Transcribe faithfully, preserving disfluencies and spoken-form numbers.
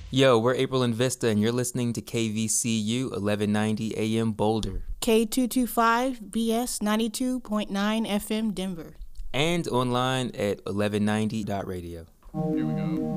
Yo, we're April and Vista, and you're listening to K V C U eleven ninety A M Boulder. K two twenty-five B S ninety-two point nine F M Denver. And online at eleven ninety dot radio. Here we go.